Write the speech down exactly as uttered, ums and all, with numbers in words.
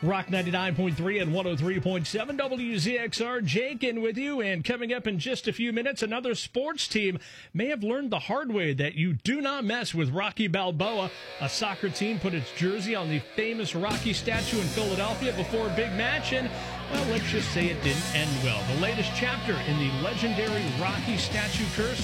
Rock ninety-nine point three and one oh three point seven W Z X R. Jake in with you, and coming up in just a few minutes, another sports team may have learned the hard way that you do not mess with Rocky Balboa. A soccer team put its jersey on the famous Rocky statue in Philadelphia before a big match, and, well, let's just say it didn't end well. The latest chapter in the legendary Rocky statue curse